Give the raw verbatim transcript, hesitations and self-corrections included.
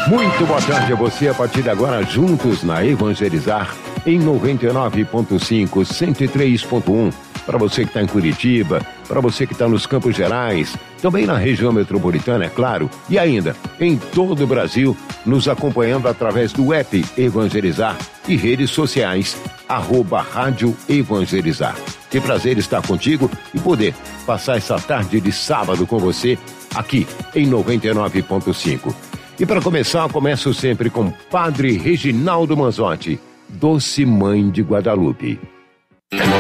Muito boa tarde a você, a partir de agora, juntos na Evangelizar, em noventa e nove ponto cinco, cento e três ponto um, para você que está em Curitiba, para você que está nos Campos Gerais, também na região metropolitana, é claro, e ainda em todo o Brasil, nos acompanhando através do app Evangelizar e redes sociais, arroba Rádio Evangelizar. Que prazer estar contigo e poder passar essa tarde de sábado com você aqui em noventa e nove ponto cinco. E para começar, começo sempre com Padre Reginaldo Manzotti, Doce Mãe de Guadalupe.